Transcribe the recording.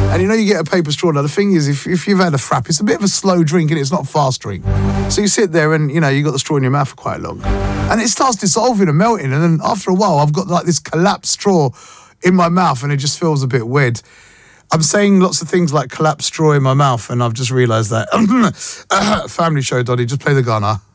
And you know you get a paper straw. Now the thing is, if you've had a frap, it's a bit of a slow drink and it's not a fast drink. So you sit there and, you know, you got the straw in your mouth for quite long. And it starts dissolving and melting. And then after a while, I've got like this collapsed straw in my mouth and it just feels a bit weird. I'm saying lots of things like collapsed straw in my mouth and I've just realised that. Family show, Donny, just play the Ghana.